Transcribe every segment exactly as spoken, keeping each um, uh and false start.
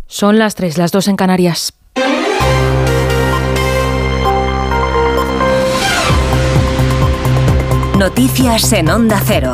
Son las tres, las dos en Canarias. Noticias en Onda Cero.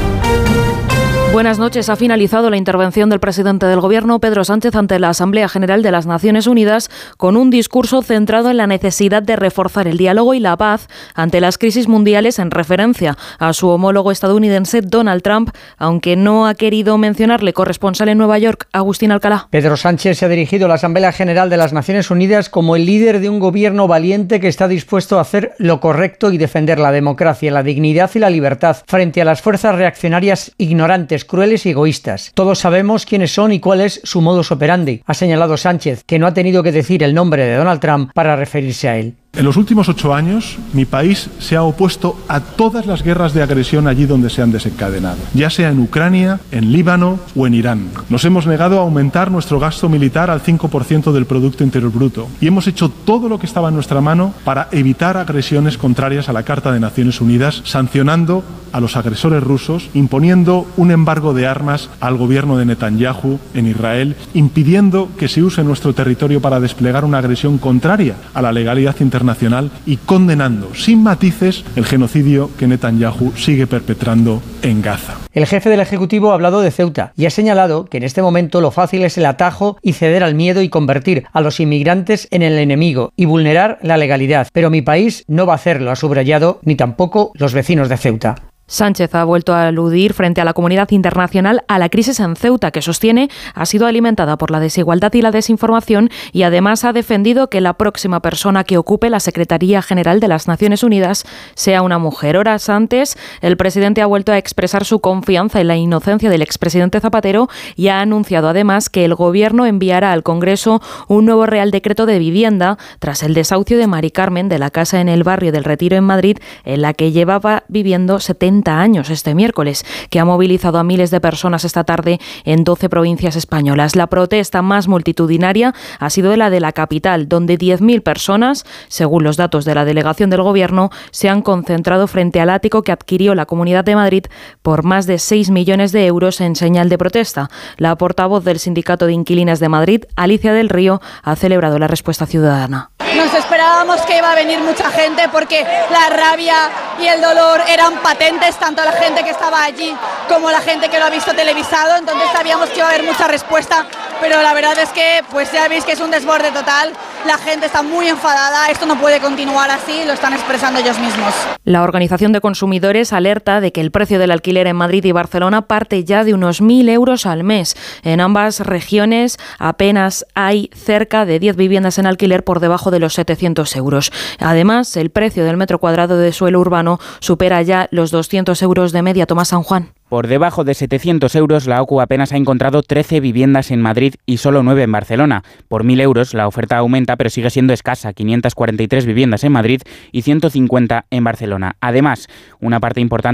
Buenas noches. Ha finalizado la intervención del presidente del Gobierno, Pedro Sánchez, ante la Asamblea General de las Naciones Unidas, con un discurso centrado en la necesidad de reforzar el diálogo y la paz ante las crisis mundiales, en referencia a su homólogo estadounidense Donald Trump, aunque no ha querido mencionarle. Corresponsal en Nueva York, Agustín Alcalá. Pedro Sánchez se ha dirigido a la Asamblea General de las Naciones Unidas como el líder de un gobierno valiente que está dispuesto a hacer lo correcto y defender la democracia, la dignidad y la libertad frente a las fuerzas reaccionarias ignorantes, crueles y egoístas. Todos sabemos quiénes son y cuál es su modus operandi, ha señalado Sánchez, que no ha tenido que decir el nombre de Donald Trump para referirse a él. En los últimos ocho años, mi país se ha opuesto a todas las guerras de agresión allí donde se han desencadenado, ya sea en Ucrania, en Líbano o en Irán. Nos hemos negado a aumentar nuestro gasto militar al cinco por ciento del Producto Interior Bruto y hemos hecho todo lo que estaba en nuestra mano para evitar agresiones contrarias a la Carta de Naciones Unidas, sancionando a los agresores rusos, imponiendo un embargo de armas al gobierno de Netanyahu en Israel, impidiendo que se use nuestro territorio para desplegar una agresión contraria a la legalidad internacional internacional y condenando sin matices el genocidio que Netanyahu sigue perpetrando en Gaza. El jefe del Ejecutivo ha hablado de Ceuta y ha señalado que en este momento lo fácil es el atajo y ceder al miedo y convertir a los inmigrantes en el enemigo y vulnerar la legalidad. Pero mi país no va a hacerlo, ha subrayado, ni tampoco los vecinos de Ceuta. Sánchez ha vuelto a aludir frente a la comunidad internacional a la crisis en Ceuta, que sostiene ha sido alimentada por la desigualdad y la desinformación, y además ha defendido que la próxima persona que ocupe la Secretaría General de las Naciones Unidas sea una mujer. Horas antes, el presidente ha vuelto a expresar su confianza en la inocencia del expresidente Zapatero y ha anunciado además que el Gobierno enviará al Congreso un nuevo Real Decreto de Vivienda tras el desahucio de Mari Carmen de la casa en el barrio del Retiro en Madrid, en la que llevaba viviendo setenta años este miércoles, que ha movilizado a miles de personas esta tarde en doce provincias españolas. La protesta más multitudinaria ha sido la de la capital, donde diez mil personas, según los datos de la delegación del Gobierno, se han concentrado frente al ático que adquirió la Comunidad de Madrid por más de seis millones de euros en señal de protesta. La portavoz del Sindicato de Inquilinas de Madrid, Alicia del Río, ha celebrado la respuesta ciudadana. Nos esperábamos que iba a venir mucha gente porque la rabia y el dolor eran patentes, tanto la gente que estaba allí como la gente que lo ha visto televisado, entonces sabíamos que iba a haber mucha respuesta, pero la verdad es que pues ya veis que es un desborde total, la gente está muy enfadada, esto no puede continuar así, lo están expresando ellos mismos. La Organización de Consumidores alerta de que el precio del alquiler en Madrid y Barcelona parte ya de unos mil euros al mes. En ambas regiones apenas hay cerca de diez viviendas en alquiler por debajo de los setecientos euros. Además, el precio del metro cuadrado de suelo urbano supera ya los doscientos euros de media. Tomás San Juan. Por debajo de setecientos euros, la O C U apenas ha encontrado trece viviendas en Madrid y solo nueve en Barcelona. Por mil euros, la oferta aumenta, pero sigue siendo escasa, quinientas cuarenta y tres viviendas en Madrid y ciento cincuenta en Barcelona. Además, una parte importante